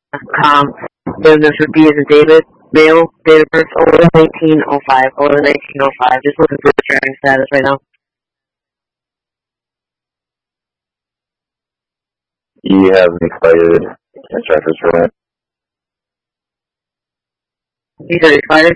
com. Business would be as a David. Male, date of birth 11/19/05. 11/19/05. Just looking for the driving status right now. You have an expired driver's permit. You said expired?